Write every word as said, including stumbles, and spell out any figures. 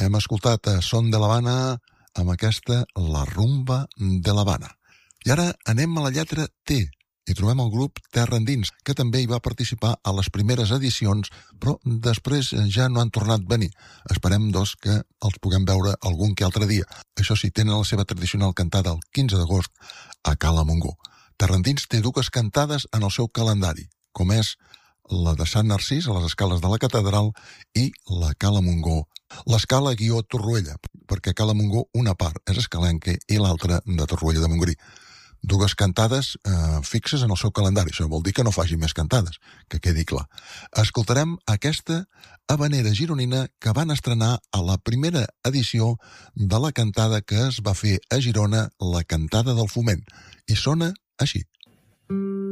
Hem escoltat a Son de l'Havana amb aquesta La rumba de l'Havana. I ara anem a la lletra T i trobem el grup Terra Endins, que també hi va participar a les primeres edicions, però després ja no han tornat a venir. Esperem, doncs, que els puguem veure algun que altre dia. Això sí, tenen la seva tradicional cantada el quinze d'agost a Cala Montgó. Terra Endins té dues cantades en el seu calendari, com és la de Sant Narcís, a les escales de la catedral, i la Cala Montgó, l'escala guió Torroella, perquè Cala Montgó una part és escalenca i l'altra de Torroella de Montgrí. Dues cantades eh, fixes en el seu calendari. Això vol dir que no faci més cantades, que quedi clar. Escoltarem aquesta habanera gironina que van estrenar a la primera edició de la cantada que es va fer a Girona, la Cantada del Foment, i sona així.